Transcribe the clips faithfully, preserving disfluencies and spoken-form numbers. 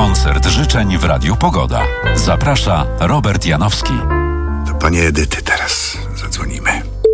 Koncert życzeń w Radiu Pogoda. Zaprasza Robert Janowski. Do pani Edyty teraz zadzwonimy.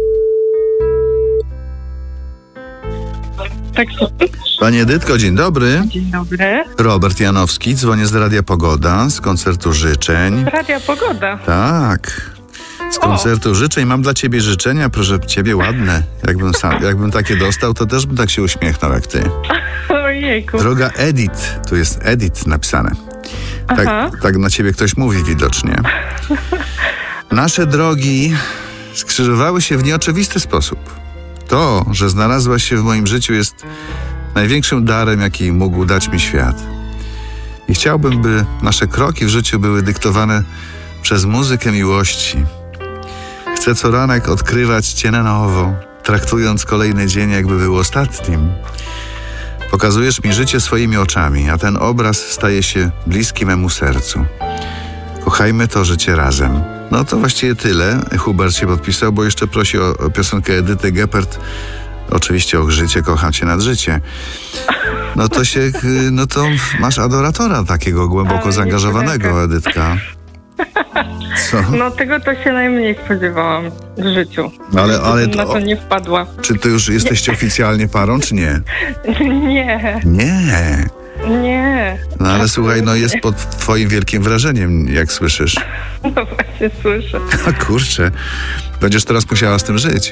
Tak. Pani Edytko, dzień dobry. Dzień dobry. Robert Janowski, dzwonię z Radia Pogoda, z koncertu życzeń. Radia Pogoda. Tak. Z koncertu życzeń. Mam dla ciebie życzenia, proszę ciebie, ładne. Jakbym, sam, jakbym takie dostał, to też bym tak się uśmiechnął jak ty. Ojejku. Droga Edith, tu jest Edith napisane. Aha. Tak, tak na ciebie ktoś mówi widocznie. Nasze drogi skrzyżowały się w nieoczywisty sposób. To, że znalazłaś się w moim życiu, jest największym darem, jaki mógł dać mi świat. I chciałbym, by nasze kroki w życiu były dyktowane przez muzykę miłości. Chcę co ranek odkrywać cię na nowo, traktując kolejny dzień, jakby był ostatnim. Pokazujesz mi życie swoimi oczami, a ten obraz staje się bliski memu sercu. Kochajmy to życie razem. No to właściwie tyle. Hubert się podpisał, bo jeszcze prosi o, o piosenkę Edyty Geppert. Oczywiście o życie, kocham cię nad życie. No to się, no to masz adoratora takiego głęboko zaangażowanego, Edytka. Co? No tego to się najmniej spodziewałam w życiu. Ale, ale to, na to nie wpadła. Czy to już jesteście oficjalnie parą, czy nie? Nie. Nie. Nie. No ale słuchaj, no jest pod twoim wielkim wrażeniem, jak słyszysz. No właśnie słyszę. A kurczę, będziesz teraz musiała z tym żyć.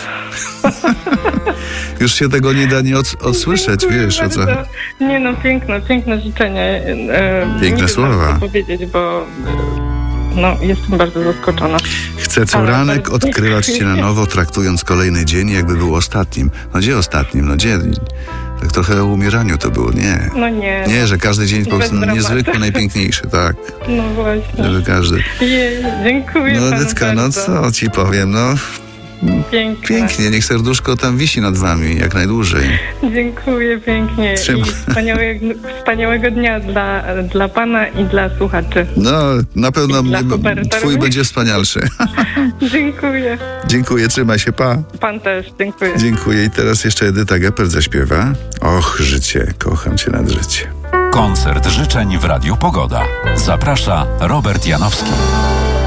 Już się tego nie da nie od, odsłyszeć, Dziękuję wiesz o co. bardzo. Nie no, piękne, piękne życzenie. E, Piękne nie słowa. wiem, co powiedzieć, bo no, jestem bardzo zaskoczona. Chcę co Ale ranek bardzo odkrywać cię na nowo, traktując kolejny dzień, jakby był ostatnim. No gdzie ostatnim? No gdzie? Tak trochę o umieraniu to było, nie. No nie. Nie, że każdy dzień po prostu Bez dramatu. niezwykły, najpiękniejszy, tak. No właśnie. Żeby każdy. Jej, dziękuję No panu Edytka, no bardzo. co ci powiem, no. Piękne. Pięknie, niech serduszko tam wisi nad wami jak najdłużej. Dziękuję pięknie Trzymaj. i wspaniałego, wspaniałego dnia dla, dla pana i dla słuchaczy. No, na pewno I dla mnie, Huberta twój również. będzie wspanialszy. Dziękuję. Dziękuję, trzymaj się, pa. Pan też, dziękuję. Dziękuję i teraz jeszcze Edyta Geppert zaśpiewa. Och, życie, kocham cię nad życie. Koncert życzeń w Radiu Pogoda. Zaprasza Robert Janowski.